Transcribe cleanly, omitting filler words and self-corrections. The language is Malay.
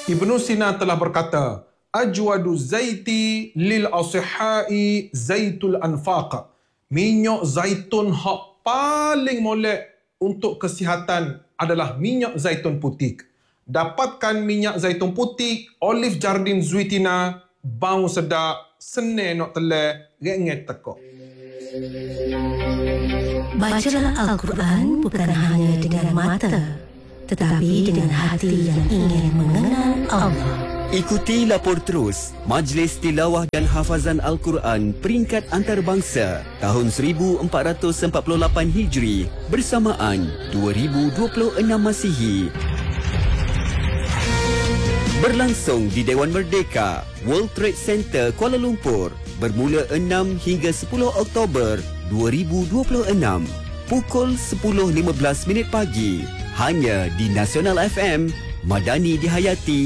Ibnu Sina telah berkata, Ajwadu zaiti lil asihai zaitul anfaq. Minyak zaitun hak paling molek untuk kesihatan adalah minyak zaitun putih. Dapatkan minyak zaitun putih, Olive Jardin Zuitina, bau sedap, senang nak telai, renget tekok. Bacalah Al-Quran bukan hanya dengan mata, tetapi dengan hati yang ingin mengenal Allah. Ikuti lapor terus Majlis Tilawah dan Hafazan Al-Quran peringkat antarabangsa tahun 1448 Hijri bersamaan 2026 Masihi. Berlangsung di Dewan Merdeka, World Trade Center, Kuala Lumpur bermula 6 hingga 10 Oktober 2026 pukul 10.15 pagi hanya di Nasional FM, Madani Dihayati